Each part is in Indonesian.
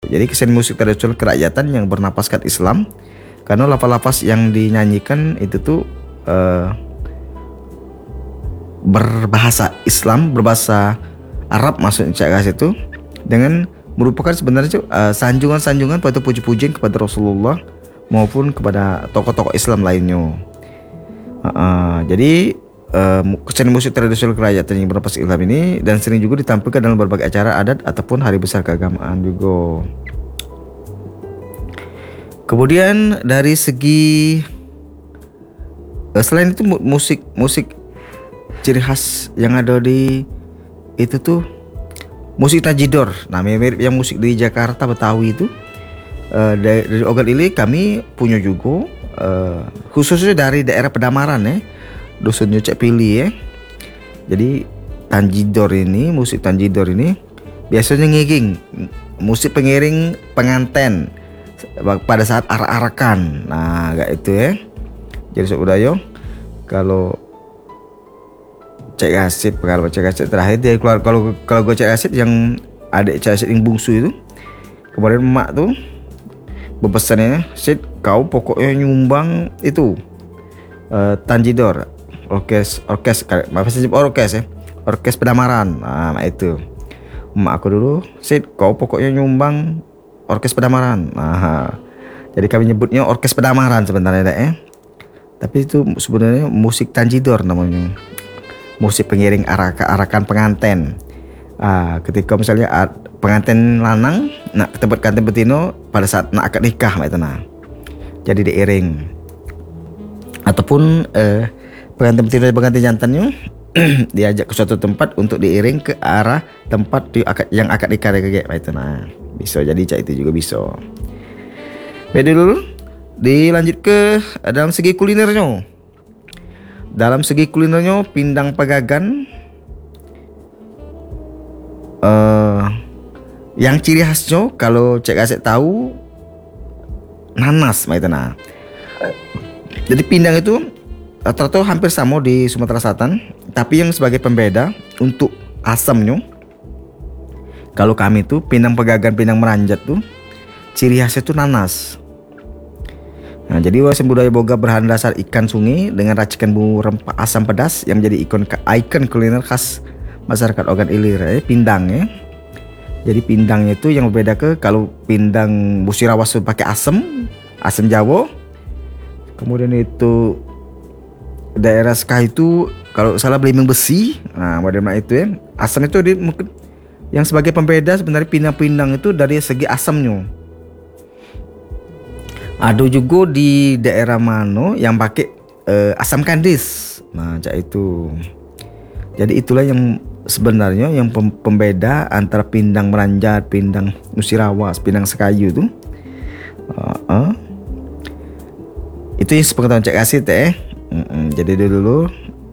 Jadi kesenian musik tradisional kerakyatan yang bernapaskan Islam, karena lafaz-lafaz yang dinyanyikan itu tuh berbahasa Islam, berbahasa Arab maksudnya Cak Kasit itu, dengan merupakan sebenarnya sanjungan-sanjungan atau puji-pujian kepada Rasulullah maupun kepada tokoh-tokoh Islam lainnya. Jadi kesenian musik tradisional kerakyatan yang bernapas Islam ini dan sering juga ditampilkan dalam berbagai acara adat ataupun hari besar keagamaan juga. Kemudian dari segi selain itu musik ciri khas yang ada di itu tuh musik tajidor. Nah, mirip yang musik di Jakarta Betawi itu. Dari Ogan Ilir kami punya juga khususnya dari daerah Pedamaran ya, dusun Cek Pilih ya. Jadi musik tanjidor ini biasanya ngiging musik pengiring pengantin pada saat arak-arakan. Nah, kayak itu ya. Jadi Sob Budaya, kalau Cek Kasit terakhir dia keluar, kalau gue Cek Kasit yang adik Cek Kasit yang bungsu itu, kemarin emak tuh berpesannya, Sid kau pokoknya nyumbang itu tanjidor, orkes Pedamaran. Nah itu emak aku dulu, Sid kau pokoknya nyumbang orkes Pedamaran. Nah, jadi kami nyebutnya orkes Pedamaran sebenarnya tapi itu sebenarnya musik tanjidor namanya, musik pengiring arakan pengantin. Ketika misalnya pengantin lanang nak ke tempat kantin betino pada saat nak akad nikah itu nah, jadi diiring, ataupun pengantin betino dan pengantin jantannya diajak ke suatu tempat untuk diiring ke arah tempat yang akad nikah kayak itu nah, bisa jadi cak itu juga bisa. Beda dulu, dilanjut ke dalam segi kulinernya. Pindang Pegagan yang ciri khasnya kalau Cek Kasit tahu nanas itu nah. Jadi pindang itu rata-rata hampir sama di Sumatera Selatan, tapi yang sebagai pembeda untuk asamnya, kalau kami tuh pindang Pegagan, pindang Meranjat tuh ciri khasnya tuh nanas. Nah, jadi warisan budaya boga berbahan dasar ikan sungai dengan racikan bumbu rempah asam pedas yang menjadi ikon kuliner khas masyarakat Ogan Ilir pindang ya. Jadi pindangnya itu yang berbeda kalau pindang Musirawas pakai asam Jawa. Kemudian itu daerah Sekah itu kalau salah Belimbing Besi. Nah, model itu ya. Asam itu mungkin yang sebagai pembeda sebenarnya pindang-pindang itu dari segi asamnya. Ada juga di daerah Mano yang pakai asam kandis. Nah, cak itu. Jadi itulah yang sebenarnya yang pembeda antara pindang Meranjat, pindang Musirawas, pindang Sekayu itu. Itu yang sepengetahuan Cek Kasit Jadi dulu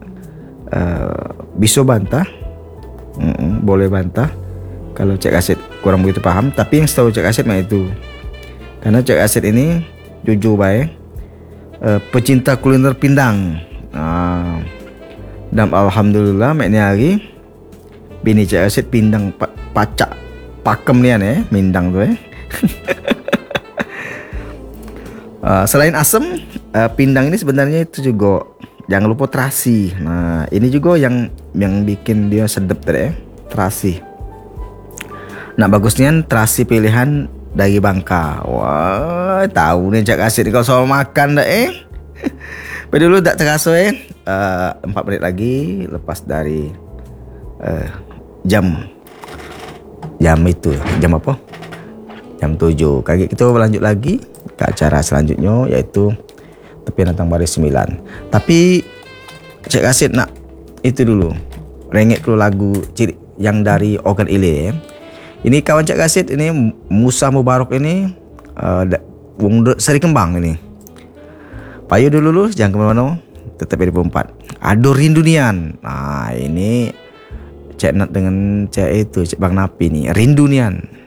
bisa bantah, boleh bantah kalau Cek Kasit kurang begitu paham. Tapi yang setahu Cek Kasit mah itu, karena Cek Kasit ini jujur baik pecinta kuliner pindang. Dan alhamdulillah maknya hari bini Cek Kasit pindang pacak pakem nian mindang tuh Selain asam, pindang ini sebenarnya itu juga jangan lupa terasi. Nah, ini juga yang bikin dia sedap tadi terasi. Nah, bagusnya terasi pilihan dari Bangka. Wah, tahu nih Cek Kasit kalau soal makan dah dulu tak terasa 4 menit lagi lepas dari jam itu. Jam apa? Jam 7. Kali kita lanjut lagi ke acara selanjutnya yaitu Tepian Tentang Baris 9. Tapi Cek Kasit nak itu dulu rengek dulu lagu ciri yang dari Ogan Ilir. Ini kawan Cek Kasit ini Musa Mubarak ini Seri Kembang ini. Payu dulu jangan kemana-mana, tetap di 24. Ado Rindunian. Nah, ini Cek Nat dengan Cek itu Cek Bang Napi nih Rindunian.